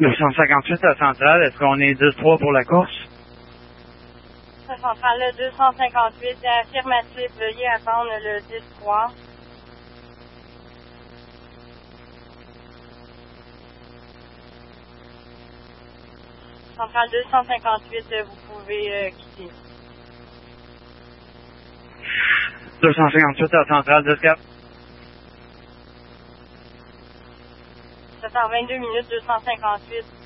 258 à Centrale, est-ce qu'on est 10-3 pour la course? Centrale, le 258, affirmatif, veuillez attendre le 10-3. Centrale 258, vous pouvez quitter. 258 à Centrale, 10-4. Ça fait 22 minutes, 258.